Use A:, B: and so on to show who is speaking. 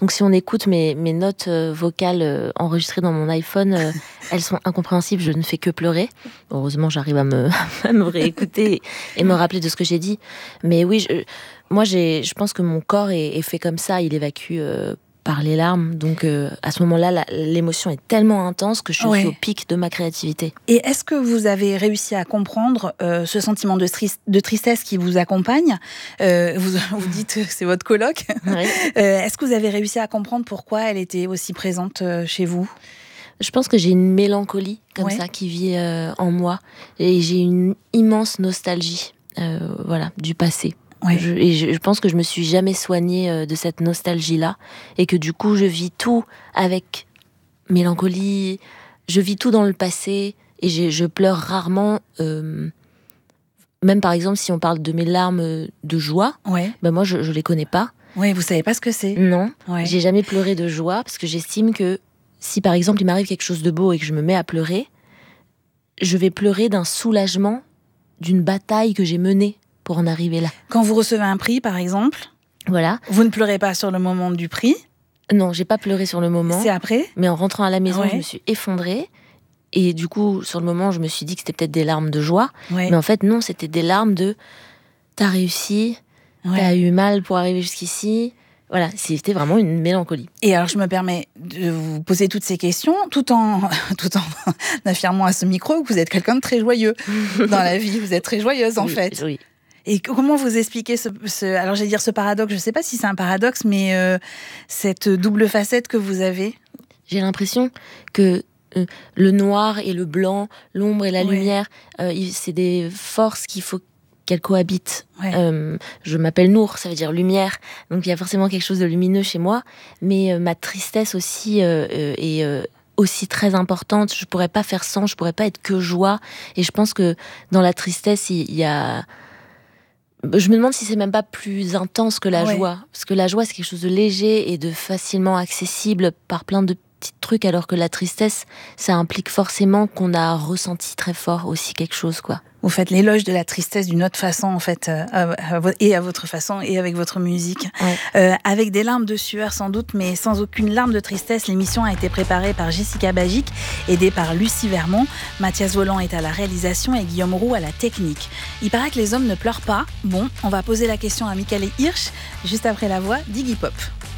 A: Donc si on écoute mes notes vocales enregistrées dans mon iPhone, elles sont incompréhensibles, je ne fais que pleurer. Heureusement, j'arrive à me réécouter et me rappeler de ce que j'ai dit. Mais oui, je pense que mon corps est fait comme ça, il évacue par les larmes. Donc à ce moment-là, l'émotion est tellement intense que je suis au pic de ma créativité.
B: Et est-ce que vous avez réussi à comprendre ce sentiment de tristesse qui vous accompagne ? Vous dites que c'est votre coloc.
A: Oui.
B: Est-ce que vous avez réussi à comprendre pourquoi elle était aussi présente chez vous ?
A: Je pense que j'ai une mélancolie comme ça qui vit en moi. Et j'ai une immense nostalgie du passé.
B: Ouais.
A: Je pense que je me suis jamais soignée de cette nostalgie-là et que du coup je vis tout avec mélancolie, je vis tout dans le passé et je pleure rarement. Même par exemple si on parle de mes larmes de joie, moi je les connais pas.
B: Oui, vous savez pas ce que c'est ?
A: Non, j'ai jamais pleuré de joie parce que j'estime que si par exemple il m'arrive quelque chose de beau et que je me mets à pleurer, je vais pleurer d'un soulagement d'une bataille que j'ai menée pour en arriver là.
B: Quand vous recevez un prix, par exemple, vous ne pleurez pas sur le moment du prix ?
A: Non, j'ai pas pleuré sur le moment.
B: C'est après ?
A: Mais en rentrant à la maison, je me suis effondrée. Et du coup, sur le moment, je me suis dit que c'était peut-être des larmes de joie. Mais en fait, non, c'était des larmes de « t'as réussi, t'as eu mal pour arriver jusqu'ici ». Voilà, c'était vraiment une mélancolie.
B: Et alors, je me permets de vous poser toutes ces questions, tout en affirmant à ce micro que vous êtes quelqu'un de très joyeux dans la vie. Vous êtes très joyeuse, en fait.
A: Oui.
B: Et comment vous expliquez alors j'allais dire ce paradoxe, je ne sais pas si c'est un paradoxe, mais cette double facette que vous avez ?
A: J'ai l'impression que le noir et le blanc, l'ombre et la lumière, c'est des forces qu'il faut qu'elles cohabitent. Je m'appelle Nour, ça veut dire lumière, donc il y a forcément quelque chose de lumineux chez moi, mais ma tristesse aussi est aussi très importante. Je pourrais pas faire sans, je pourrais pas être que joie, et je pense que dans la tristesse, il y a... Je me demande si c'est même pas plus intense que la joie, parce que la joie c'est quelque chose de léger et de facilement accessible par plein de petits trucs, alors que la tristesse, ça implique forcément qu'on a ressenti très fort aussi quelque chose, quoi.
B: Vous faites l'éloge de la tristesse d'une autre façon, en fait, et à votre façon, et avec votre musique. Avec des larmes de sueur, sans doute, mais sans aucune larme de tristesse, l'émission a été préparée par Jessica Bagic, aidée par Lucie Vermont. Mathias Voland est à la réalisation et Guillaume Roux à la technique. Il paraît que les hommes ne pleurent pas. Bon, on va poser la question à Michael Hirsch, juste après la voix d'Iggy Pop.